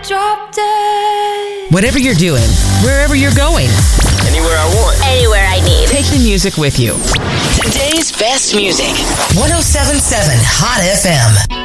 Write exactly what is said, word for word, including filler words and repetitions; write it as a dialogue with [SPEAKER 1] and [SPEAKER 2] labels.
[SPEAKER 1] drop dead.
[SPEAKER 2] Whatever you're doing, wherever you're going,
[SPEAKER 3] anywhere I want,
[SPEAKER 4] anywhere I need.
[SPEAKER 2] Take the music with you.
[SPEAKER 5] Today's best music.
[SPEAKER 6] one oh seven point seven Hot F M.